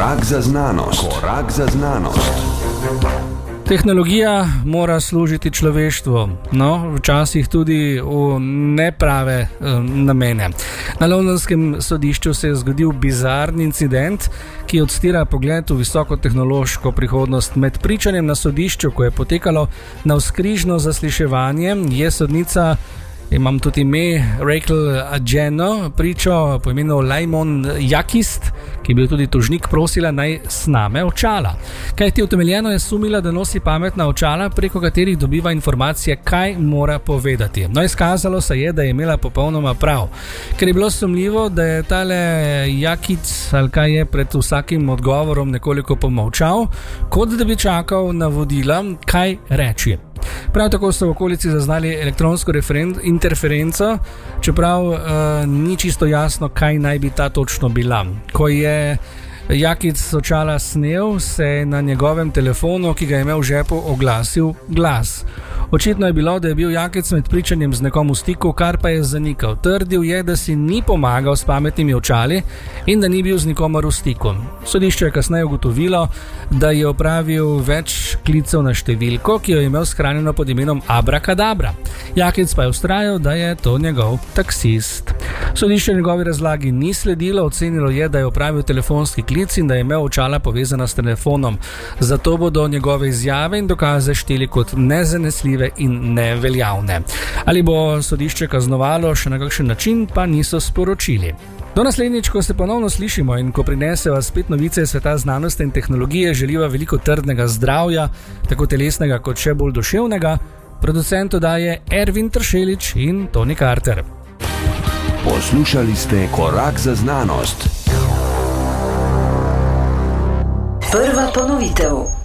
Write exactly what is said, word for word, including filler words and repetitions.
Korak za znanost. Korak za znanost. Tehnologija mora služiti človeštvu, no, včasih tudi v neprave um, namene. Na londonskem sodišču se je zgodil bizarni incident, ki odstira pogled v visokotehnološko prihodnost. Med pričanjem na sodišču, ko je potekalo navzkrižno zasliševanje, je sodnica, imam tudi ime, Rachel Adjeno, pričo po imenu Laimon Jakist, ki je bil tudi tožnik, prosila naj sname očala. Kajti utemeljeno je sumila, da nosi pametna očala, preko katerih dobiva informacije, kaj mora povedati. No, izkazalo se je, da je imela popolnoma prav. Ker je bilo sumljivo, da je tale Jakic, ali kaj je, pred vsakim odgovorom nekoliko pomolčal, kot da bi čakal navodila, kaj reči. Prav tako so v okolici zaznali elektronsko interferenco, čeprav uh, ni čisto jasno, kaj naj bi ta točno bila. Ko je Jakic očala snel, se je na njegovem telefonu, ki ga je imel v žepu, oglasil glas. Očitno je bilo, da je bil Jakic med pričanjem z nekom v stiku, kar pa je zanikal. Trdil je, da si ni pomagal s pametnimi očali in da ni bil z nikomer v stiku. Sodišče je kasneje ugotovilo, da je opravil več klicev na številko, ki jo je imel shranjeno pod imenom Abrakadabra. Jakic pa je vztrajal, da je to njegov taksist. Sodišče njegovi razlagi ni sledilo, ocenilo je, da je opravil telefonski klic in da je imel očala povezana s telefonom. Zato bodo njegove izjave in dokaze šteli kot nezanesljive in neveljavne. Ali bo sodišče kaznovalo še na kakšen način, pa niso sporočili. Do naslednjič, ko se ponovno slišimo in ko prineseva spet novice sveta znanosti in tehnologije, želiva veliko trdnega zdravja, tako telesnega kot še bolj duševnega. Producent oddaje Ervin Tršelič in Toni Carter. Poslušali ste Korak za znanost. Prva ponovitev.